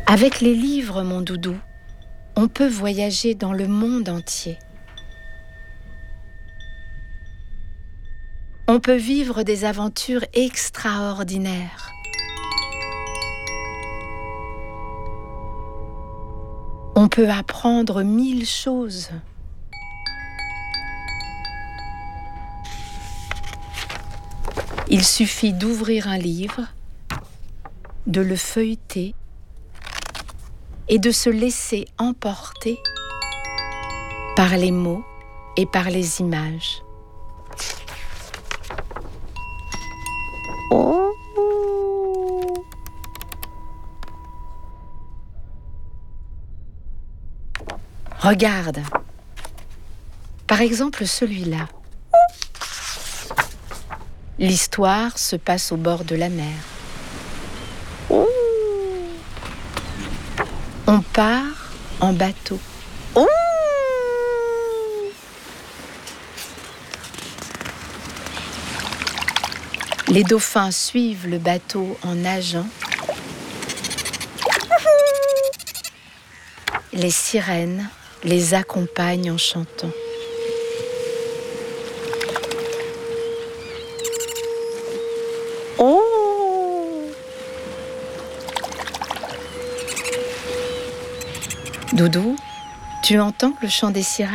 Avec les livres, mon doudou, on peut voyager dans le monde entier. On peut vivre des aventures extraordinaires. On peut apprendre 1000 choses. Il suffit d'ouvrir un livre, de le feuilleter et de se laisser emporter par les mots et par les images. Regarde, par exemple celui-là. L'histoire se passe au bord de la mer. On part en bateau. Les dauphins suivent le bateau en nageant. Les sirènes les accompagnent en chantant. Doudou, tu entends le chant des sirènes ?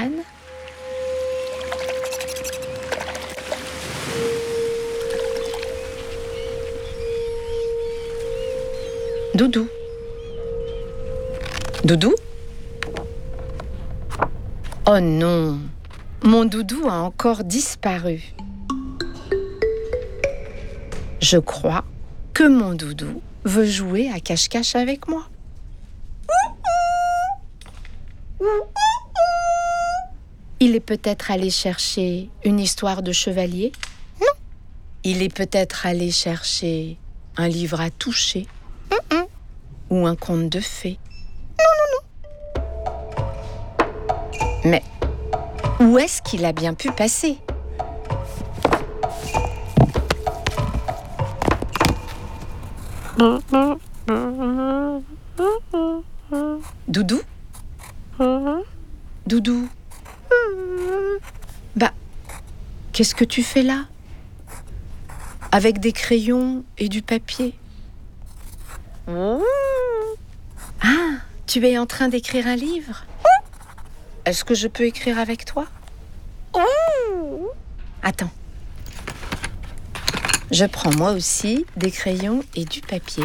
Doudou. Doudou ? Oh non, mon doudou a encore disparu. Je crois que mon doudou veut jouer à cache-cache avec moi. Il est peut-être allé chercher une histoire de chevalier. Non. Il est peut-être allé chercher un livre à toucher. Ou un conte de fées. Mais où est-ce qu'il a bien pu passer ? Doudou ? Doudou ? Bah, qu'est-ce que tu fais là ? Avec des crayons et du papier ? Ah, tu es en train d'écrire un livre ? Est-ce que je peux écrire avec toi ? Attends. Je prends moi aussi des crayons et du papier.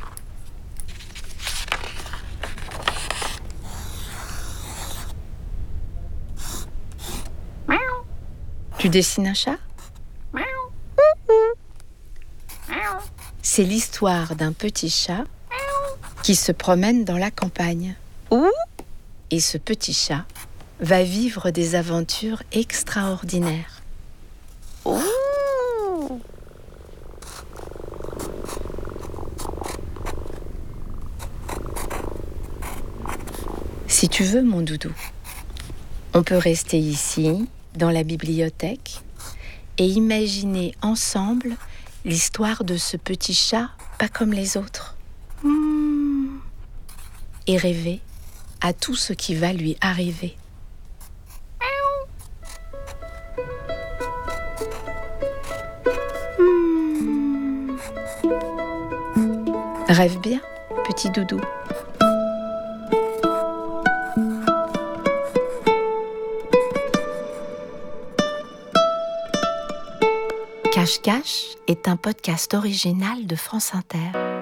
Tu dessines un chat ? C'est l'histoire d'un petit chat qui se promène dans la campagne. Et ce petit chat va vivre des aventures extraordinaires. Si tu veux, mon doudou, on peut rester ici, dans la bibliothèque, et imaginer ensemble l'histoire de ce petit chat pas comme les autres. Et rêver à tout ce qui va lui arriver. Rêve bien, petit doudou. Cache-cache est un podcast original de France Inter.